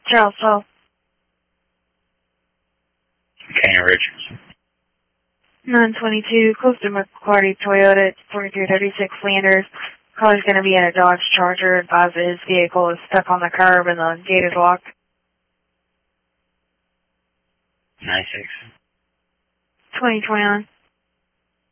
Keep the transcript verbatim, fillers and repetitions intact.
Charles twelve. Okay, Richards. nine twenty-two, close to McCarty Toyota, forty-three thirty-six Flanders. Caller's going to be in a Dodge Charger. Advise that his vehicle is stuck on the curb and the gate is locked. nine six. twenty twenty-nine.